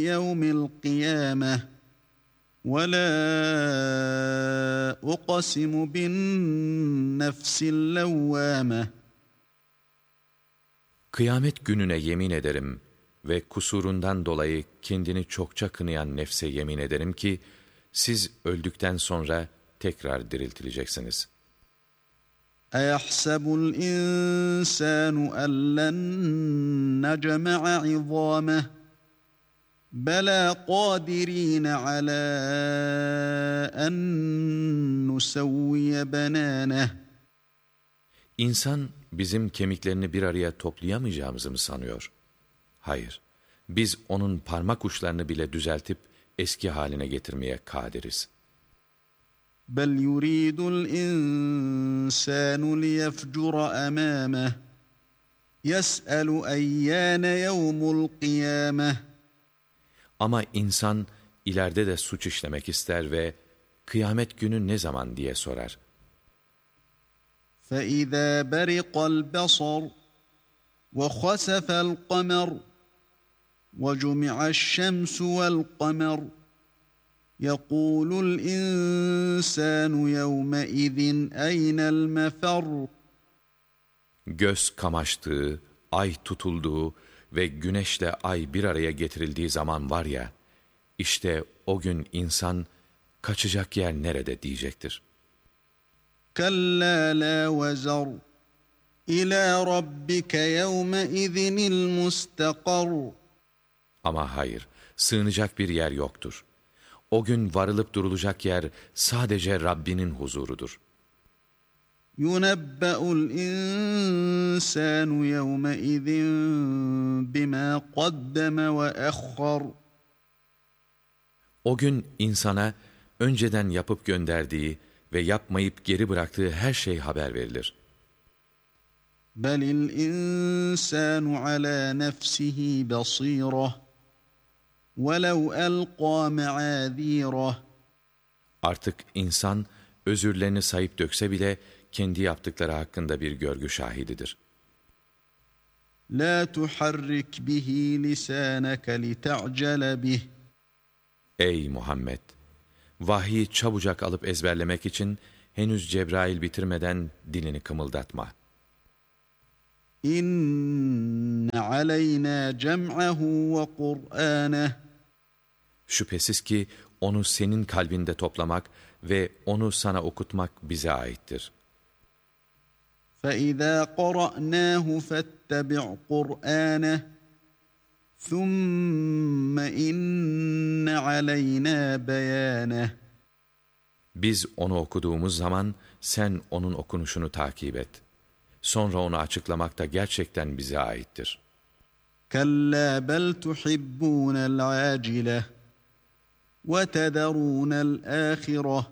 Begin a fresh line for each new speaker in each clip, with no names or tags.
يَوْمِ الْقِيَامَةِ وَلَا أُقْسِمُ بِالنَّفْسِ اللَّوَّامَةِ.
Kıyamet gününe yemin ederim ve kusurundan dolayı kendini çokça kınayan nefse yemin ederim ki, siz öldükten sonra tekrar diriltileceksiniz.
أَيَحْسَبُ الْإِنسَانُ أَنْ لَنْ نَجْمَعَ عِظَامَهُ بَلَى قَادِرِينَ عَلَى أَنْ نُسَوِّيَ بَنَانَهُ.
İnsan bizim kemiklerini bir araya toplayamayacağımızı mı sanıyor? Hayır, biz onun parmak uçlarını bile düzeltip eski haline getirmeye kadiriz.
بَلْ يُرِيدُ الْإِنسَانُ لِيَفْجُرَ أَمَامَهُ يَسْأَلُ أَيَّانَ يَوْمُ الْقِيَامَةِ.
Ama insan ileride de suç işlemek ister ve kıyamet günü ne zaman diye sorar.
فَإِذَا بَرِقَ الْبَصَرُ وَخَسَفَ الْقَمَرُ وَجُمِعَ الشَّمْسُ وَالْقَمَرُ يَقُولُ الْإِنسَانُ يَوْمَئِذٍ أَيْنَ الْمَفَرُّ.
Göz kamaştığı, ay tutulduğu ve güneşle ay bir araya getirildiği zaman var ya, işte o gün insan kaçacak yer nerede diyecektir.
كَلَّا لَا وَزَرُ إِلَى رَبِّكَ يَوْمَئِذٍ الْمُسْتَقَرُّ.
Ama hayır, sığınacak bir yer yoktur. O gün varılıp durulacak yer sadece Rabbinin huzurudur.
يُنَبَّأُ الْإِنسَانُ يَوْمَئِذٍ بِمَا قَدَّمَ وَأَخَّرَ.
O gün insana önceden yapıp gönderdiği ve yapmayıp geri bıraktığı her şey haber verilir.
بَلِ الْإِنسَانُ عَلَى نَفْسِهِ بَصِيرَةٌ وَلَوْ أَلْقَى مَعَاذِيرَهُ.
Artık insan özürlerini sayıp dökse bile kendi yaptıkları hakkında bir görgü şahididir.
لَا تُحَرِّكْ بِهِ لِسَانَكَ لِتَعْجَلَ بِهِ.
Ey Muhammed! Vahyi çabucak alıp ezberlemek için henüz Cebrail bitirmeden dilini kımıldatma.
İnne aleyna cem'ahu ve Kur'aneh.
Şüphesiz ki onu senin kalbinde toplamak ve onu sana okutmak bize aittir.
فَإِذَا قَرَأْنَاهُ فَاتَّبِعْ قُرْآنَهُ ثُمَّ إِنَّ عَلَيْنَا بَيَانَهُ.
Biz onu okuduğumuz zaman sen onun okunuşunu takip et. Sonra onu açıklamak da gerçekten bize aittir.
كَلَّا بَلْ تُحِبُّونَ الْعَاجِلَةَ وَتَذَرُونَ الْآخِرَةَ.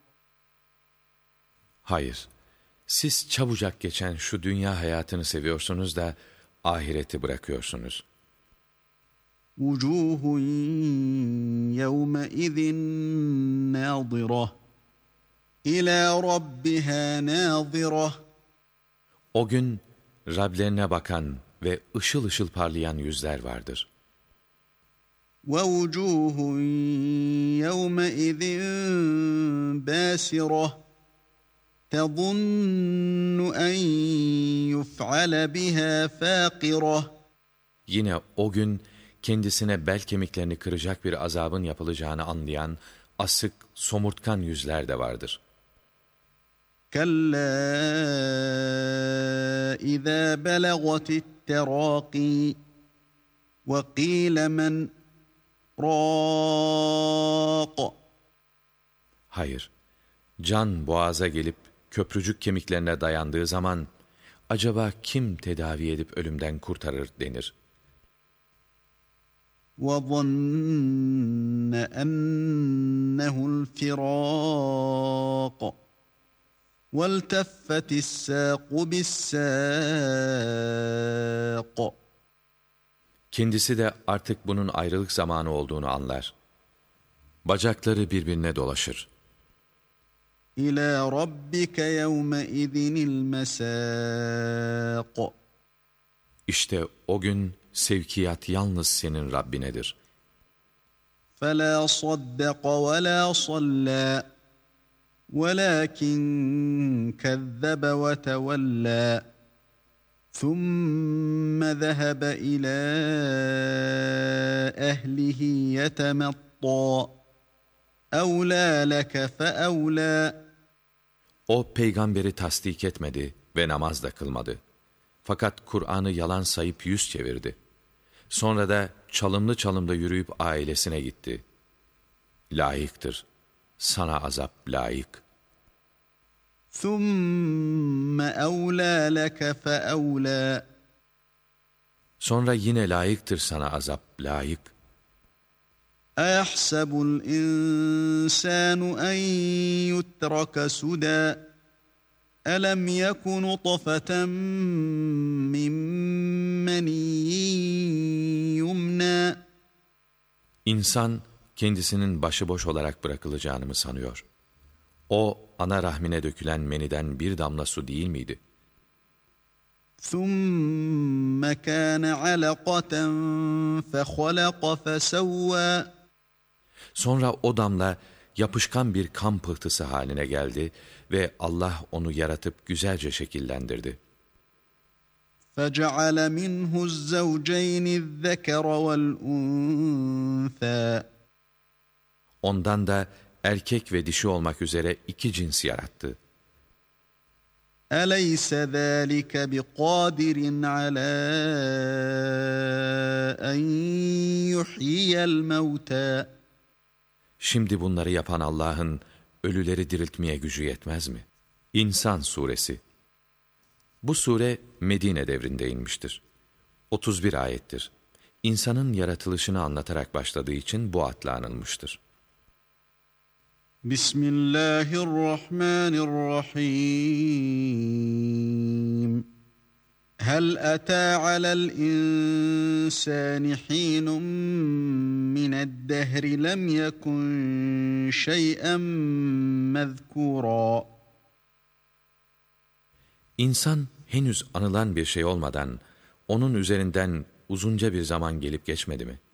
Hayır, siz çabucak geçen şu dünya hayatını seviyorsunuz da ahireti bırakıyorsunuz.
وُجُوهٌ يَوْمَئِذٍ نَاظِرَةٌ إِلَى رَبِّهَا نَاظِرَةٌ.
O gün Rablerine bakan ve ışıl ışıl parlayan yüzler vardır.
وَوُجُوهٌ يَوْمَئِذٍ بَاسِرَةٌ تَظُنُّ أَنْ يُفْعَلَ بِهَا فَاقِرَةٌ.
Yine o gün kendisine bel kemiklerini kıracak bir azabın yapılacağını anlayan asık, somurtkan yüzler de vardır.
كَلَّا إِذَا بَلَغَتِ التَّرَاقِي وَقِيلَ مَنْ رَاقٍ.
Hayır, can boğaza gelip köprücük kemiklerine dayandığı zaman acaba kim tedavi edip ölümden kurtarır denir.
وَظَنَّ أَنَّهُ الْفِرَاقُ وَالْتَفَّتِ السَّاقُ بِالسَّاقِ.
Kendisi de artık bunun ayrılık zamanı olduğunu anlar. Bacakları birbirine dolaşır.
إِلَى رَبِّكَ يَوْمَئِذٍ الْمَسَاقُ.
İşte o gün sevkiyat yalnız senin Rabbinedir.
فَلَا صَدَّقَ وَلَا صَلَّى وَلَكِنْ كَذَّبَ وَتَوَلَّى ثُمَّ ذَهَبَ إِلَى أَهْلِهِ يَتَمَطَّى أَوْلَى لَكَ فَأَوْلَى.
O peygamberi tasdik etmedi ve namaz da kılmadı. Fakat Kur'an'ı yalan sayıp yüz çevirdi. Sonra da çalımlı çalımda yürüyüp ailesine gitti. Layıktır. Sana azap layık.
ثُمَّ أَوْلَى لَكَ فَأَوْلَى.
Sonra yine layıktır sana azap layık.
أَيَحْسَبُ الْإِنسَانُ أَنْ يُتْرَكَ سُدًى أَلَمْ يَكُ نُطْفَةً مِّن مَّنِيٍّ يُمْنَىٰ.
İnsan kendisinin başıboş olarak bırakılacağını mı sanıyor? O ana rahmine dökülen meniden bir damla su değil miydi?
ثُمَّ كَانَ عَلَقَةً فَخَلَقَ فَسَوَّىٰ.
Sonra o damla yapışkan bir kan pıhtısı haline geldi ve Allah onu yaratıp güzelce şekillendirdi.
فَجَعَلَ مِنْهُ الزَّوْجَيْنِ الذَّكَرَ وَالْأُنثَىٰ.
Ondan da erkek ve dişi olmak üzere iki cins yarattı.
أَلَيْسَ ذَٰلِكَ بِقَادِرٍ عَلَىٰ أَنْ يُحْيِيَ الْمَوْتَىٰ.
Şimdi bunları yapan Allah'ın ölüleri diriltmeye gücü yetmez mi? İnsan Suresi. Bu sure Medine devrinde inmiştir. 31 ayettir. İnsanın yaratılışını anlatarak başladığı için bu adla anılmıştır.
Bismillahirrahmanirrahim. هل أتى على الإنسان حين من الدهر لم يكن شيئا مذكورا.
İnsan henüz anılan bir şey olmadan onun üzerinden uzunca bir zaman gelip geçmedi mi?